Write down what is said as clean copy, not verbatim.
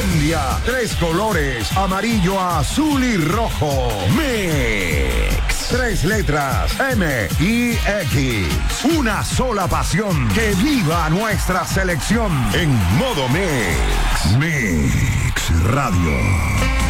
Colombia, 3 colores, amarillo, azul y rojo. Mix. 3 letras, M y X. Una sola pasión. Que viva nuestra selección en modo Mix. Mix Radio.